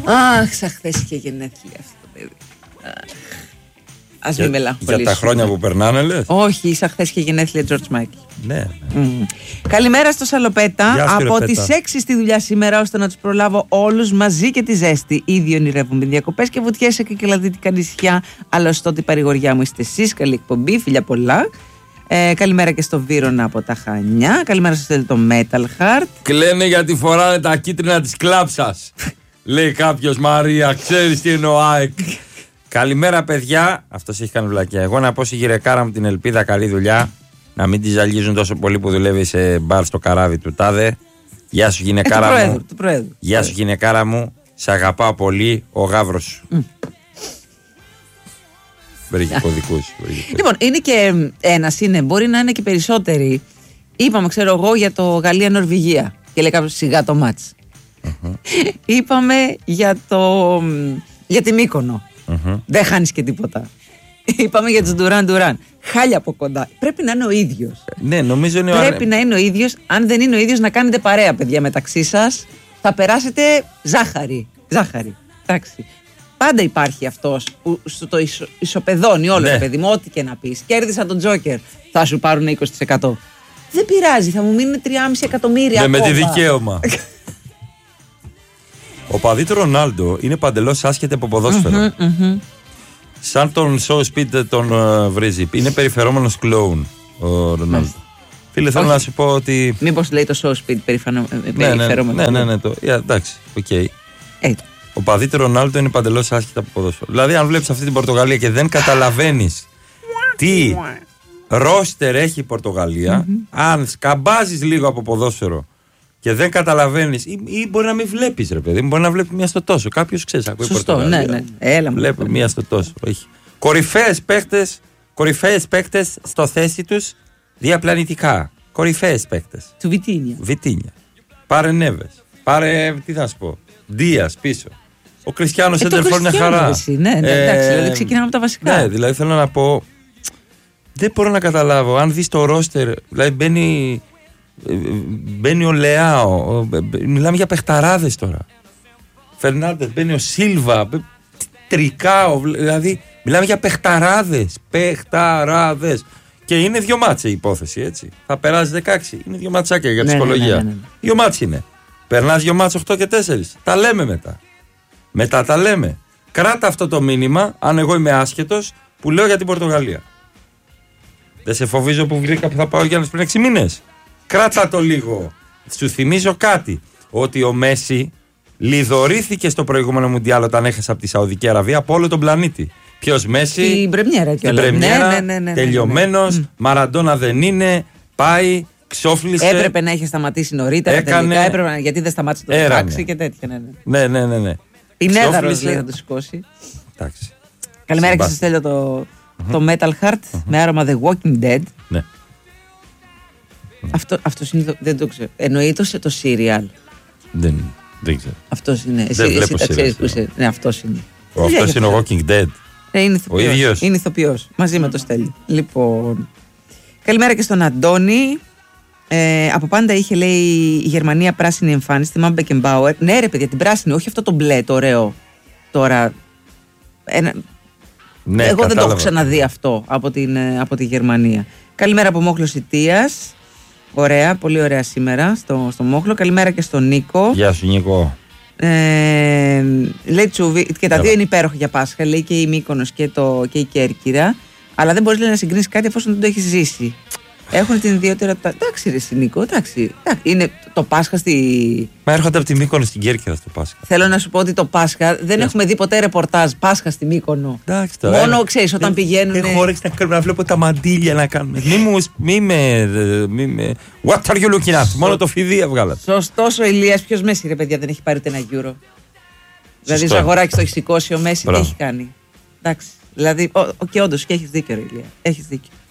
Αχ, σαν χθες είχε γενέθλια αυτό το παιδί. Ας μην μελαγχολήσουμε. Για τα χρόνια που περνάνε, λες? Όχι, σαν χθες είχε γενέθλια George Michael. Ναι. Καλημέρα στο Σαλοπέτα. Από ρε, τις 6 στη δουλειά σήμερα, ώστε να τους προλάβω όλους μαζί και τη ζέστη. Ήδη ονειρεύομαι διακοπές και βουτιές σε κυκλαδυτικά νησιά. Αλλά ωστότε η παρηγοριά μου είστε εσείς. Καλή εκπομπή, φιλιά πολλά. Καλημέρα και στο Βύρωνα από τα Χανιά. Καλημέρα στο Στέλιο το Metal Heart. Κλαίνε γιατί φοράνε τα κίτρινα της κλάψας. Λέει κάποιος, Μαρία, ξέρεις τι εννοώ, ΑΕΚ. Καλημέρα, παιδιά. Αυτός έχει κάνει βλακιά. Εγώ να πω στη γυρεκάρα μου την ελπίδα, καλή δουλειά. Να μην τη ζαλίζουν τόσο πολύ που δουλεύει σε μπαρ στο καράβι του τάδε. Γεια σου, γυναικάρα μου. Του Προέδρου. Γεια σου, γυναικάρα μου. Σε αγαπάω πολύ, ο γάβρος σου. Βρήκε κωδικούς. Λοιπόν, είναι και ένας, μπορεί να είναι και περισσότεροι. Είπαμε, ξέρω εγώ, για το Γαλλία-Νορβηγία. Και λέει κάποιος, σιγά το μάτς. Είπαμε για τη Μύκονο. Δεν χάνεις και τίποτα. Είπαμε για τους Ντουράν. Χάλια από κοντά. Πρέπει να είναι ο ίδιος. Ναι, νομίζω είναι Πρέπει να είναι ο ίδιος. Αν δεν είναι ο ίδιος, να κάνετε παρέα, παιδιά, μεταξύ σας. Θα περάσετε ζάχαρη. Εντάξει. Πάντα υπάρχει αυτός που το ισοπεδώνει όλο, το παιδί μου, ό,τι και να πεις. Κέρδισα τον Τζόκερ. Θα σου πάρουν 20%. Δεν πειράζει, θα μου μείνουν 3,5 εκατομμύρια. Ναι, με τη δικαίωμα. Ο παδί του Ρονάλντο είναι παντελώς άσχετη από ποδόσφαιρο. Σαν τον Show Speed τον βρίζει. Είναι περιφερόμενος κλόουν ο Ρονάλντο. Φίλε, θέλω να σου πω ότι. Μήπως λέει το Show Speed περιφερόμενο. Ναι, εντάξει, οκ. Ο παδί του Ρονάλντο είναι παντελώς άσχετα από ποδόσφαιρο. Δηλαδή, αν βλέπεις αυτή την Πορτογαλία και δεν καταλαβαίνεις τι ρόστερ έχει η Πορτογαλία, αν σκαμπάζεις λίγο από ποδόσφαιρο και δεν καταλαβαίνεις, ή μπορεί να μην βλέπεις, ρε παιδί, μπορεί να βλέπει μία στο τόσο. Κάποιος ξέρει, ακούει Πορτογαλία. Ναι. Έλα μου. Βλέπει μία στο τόσο. Κορυφαίες παίκτες στο θέση τους διαπλανητικά. Κορυφαίες παίκτες. Του Βιτίνια. Πάρε Νέβες. Πάρε, τι θα σου πω, Δίας πίσω. Ο Κριστιάνο Σέντερφορ μια χαρά. Ναι, εντάξει, δηλαδή ξεκινάμε από τα βασικά. Ναι, δηλαδή θέλω να πω. Δεν μπορώ να καταλάβω. Αν δεις το ρόστερ, δηλαδή μπαίνει ο Λεάο. Μιλάμε για παιχταράδες τώρα. Φερνάντες, μπαίνει ο Σίλβα. Τρικάο. Δηλαδή μιλάμε για παιχταράδες. Και είναι 2 μάτσε η υπόθεση, έτσι. Θα περάσει 16. Είναι 2 ματσάκια για ψυχολογία. Ναι. 2 μάτσε είναι. Περνάς 2 μάτσε 8 και 4. Τα λέμε μετά. Μετά τα λέμε. Κράτα αυτό το μήνυμα, αν εγώ είμαι άσχετος, που λέω για την Πορτογαλία. Δεν σε φοβίζω που βρήκα που θα πάω για πριν 6 μήνες. Κράτα το λίγο. Σου θυμίζω κάτι. Ότι ο Μέση λιδωρήθηκε στο προηγούμενο Μουντιάλ όταν έχασε από τη Σαουδική Αραβία από όλο τον πλανήτη. Ποιος Μέση? Την πρεμιέρα και όλα. Ναι, τελειωμένος. Μαραντόνα δεν είναι. Πάει. Ξόφλησε. Έπρεπε να είχε σταματήσει νωρίτερα. Έκανε. Γιατί δεν σταμάτησε το 16 και τέτοια. Ναι. Πινέδαρος λέει θα το σηκώσει. Εντάξει. Καλημέρα και σας στέλνω το Metal Heart με άρωμα The Walking Dead. Ναι. Αυτός είναι δεν το ξέρω. Εννοείται το serial. Δεν ξέρω. Αυτός είναι. Εσύ τα ξέρεις που είσαι. Ναι, αυτός είναι. Αυτός είναι ο Walking Dead. Ο ίδιος. Είναι ηθοποιός. Μαζί με το Στέλιο. Λοιπόν. Καλημέρα και στον Αντώνη. Από πάντα είχε, λέει, η Γερμανία πράσινη εμφάνιση. Θυμάμαι Μπεκενμπάουερ. Ναι, ρε παιδιά, την πράσινη, όχι αυτό το μπλε, το ωραίο. Τώρα. Ναι, εγώ δεν το έχω ξαναδεί αυτό από τη Γερμανία. Καλημέρα από Μόχλο Ιτίας. Ωραία, πολύ ωραία σήμερα στο Μόχλο. Καλημέρα και στον Νίκο. Γεια σου, Νίκο. Λέει Τσούβι, και τα δύο είναι υπέροχα για Πάσχα. Λέει και η Μύκονος και η Κέρκυρα. Αλλά δεν μπορείς, λέει, να συγκρίνεις κάτι εφόσον δεν το έχεις ζήσει. Έχουν την ιδιαιτερότητα. Εντάξει, ρε Νίκο, εντάξει. Είναι το Πάσχα στη. Μα έρχονται από τη Μύκονο στην Κέρκυρα στο Πάσχα. Θέλω να σου πω ότι το Πάσχα δεν έχουμε δει ποτέ ρεπορτάζ Πάσχα στη Μύκονο. Εντάξει τώρα. Μόνο ξέρεις όταν πηγαίνουν. Έχω όρεξη να βλέπω τα μαντίλια να κάνουμε. Μη με. What are you looking at? Μόνο το φιδί έβγαλα. Σωστός ο Ηλίας, ποιος Μέση, ρε παιδιά, δεν έχει πάρει ούτε ένα Euro. Δηλαδή, Ζαγοράκης το έχει σηκώσει, ο Μέση τι έχει κάνει. Εντάξει. Δηλαδή, και όντως και έχεις δίκιο, ρε Ηλία. Έχεις δίκιο.